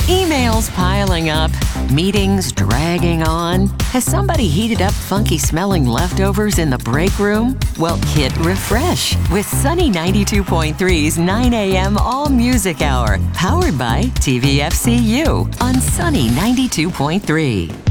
Emails piling up, meetings dragging on. Has somebody heated up funky smelling leftovers in the break room? Well, hit refresh with Sunny 92.3's 9 a.m. All Music Hour, powered by TVFCU on Sunny 92.3.